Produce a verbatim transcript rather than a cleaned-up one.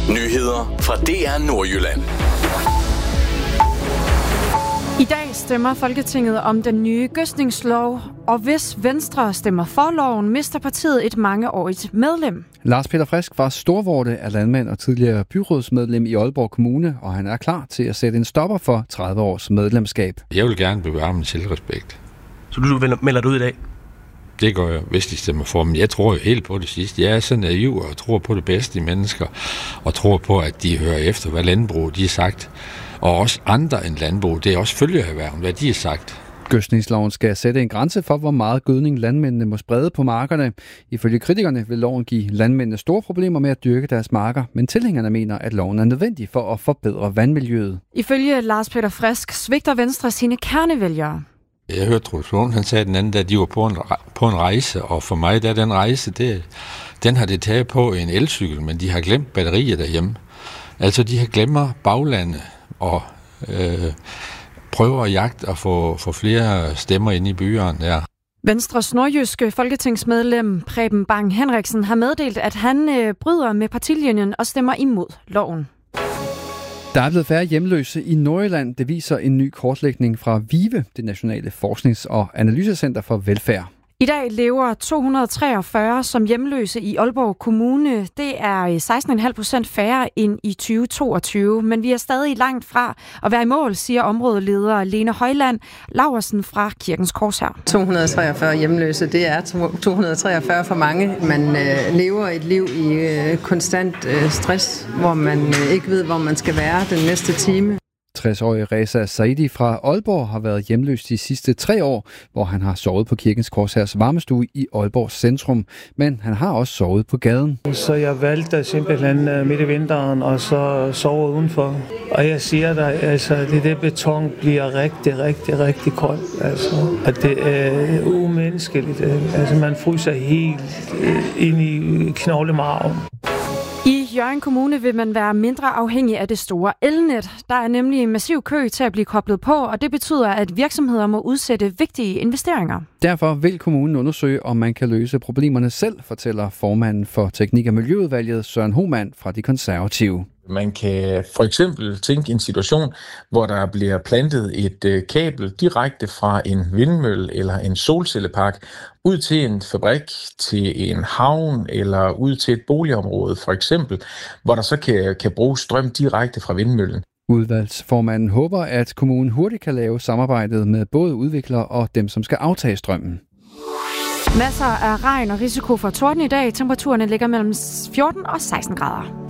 Nyheder fra D R Nordjylland. I dag stemmer Folketinget om den nye gødskningslov, og hvis Venstre stemmer for loven, mister partiet et mangeårigt medlem. Lars Peter Frisk var storvorte af landmand og tidligere byrådsmedlem i Aalborg Kommune, og han er klar til at sætte en stopper for tredive års medlemskab. Jeg vil gerne bevare min selvrespekt. Så du melder dig ud i dag? Det gør jeg, hvis de stemmer for, men jeg tror jo helt på det sidste. Jeg er så naiv og tror på det bedste i mennesker, og tror på, at de hører efter, hvad landbrug de har sagt. Og også andre end landbrug, det er også følgeerhverven, hvad de har sagt. Gødskningsloven skal sætte en grænse for, hvor meget gødning landmændene må sprede på markerne. Ifølge kritikerne vil loven give landmændene store problemer med at dyrke deres marker, men tilhængerne mener, at loven er nødvendig for at forbedre vandmiljøet. Ifølge Lars Peter Frisk svigter Venstre sine kernevælgere. Jeg hørte Troels Lund, han sagde den anden, da de var på en, på en rejse, og for mig der den rejse, det, den har det taget på en elcykel, men de har glemt batterier derhjemme. Altså de har glemmer baglandet og øh, prøver at jagte og få, få flere stemmer ind i byerne der. Venstres nordjyske folketingsmedlem Preben Bang Henriksen har meddelt, at han øh, bryder med partilinjen og stemmer imod loven. Der er blevet færre hjemløse i Nordjylland. Det viser en ny kortlægning fra VIVE, det Nationale Forsknings- og Analysecenter for Velfærd. I dag lever to hundrede og treogfyrre som hjemløse i Aalborg Kommune. Det er seksten komma fem procent færre end i tyve toogtyve, men vi er stadig langt fra at være i mål, siger områdeleder Lene Højland Laursen fra Kirkens Korshær. to hundrede og treogfyrre hjemløse, det er to hundrede og treogfyrre for mange. Man øh, lever et liv i øh, konstant øh, stress, hvor man øh, ikke ved, hvor man skal være den næste time. tres-årige Reza Saidi fra Aalborg har været hjemløs de sidste tre år, hvor han har sovet på Kirkens Korshærs varmestue i Aalborg centrum. Men han har også sovet på gaden. Så jeg valgte simpelthen midt i vinteren og så sove udenfor. Og jeg siger dig, altså det der beton bliver rigtig, rigtig, rigtig koldt. Altså, at det er umenneskeligt. Altså man fryser helt ind i knoglemarven. I Hjørring Kommune vil man være mindre afhængig af det store elnet. Der er nemlig en massiv kø til at blive koblet på, og det betyder, at virksomheder må udsætte vigtige investeringer. Derfor vil kommunen undersøge, om man kan løse problemerne selv, fortæller formanden for Teknik- og Miljøudvalget Søren Hohmann fra De Konservative. Man kan for eksempel tænke en situation, hvor der bliver plantet et kabel direkte fra en vindmølle eller en solcellepark ud til en fabrik, til en havn eller ud til et boligområde for eksempel, hvor der så kan, kan bruges strøm direkte fra vindmøllen. Udvalgsformanden håber, at kommunen hurtigt kan lave samarbejdet med både udviklere og dem, som skal aftage strømmen. Masser af regn og risiko for torden i dag. Temperaturerne ligger mellem fjorten og seksten grader.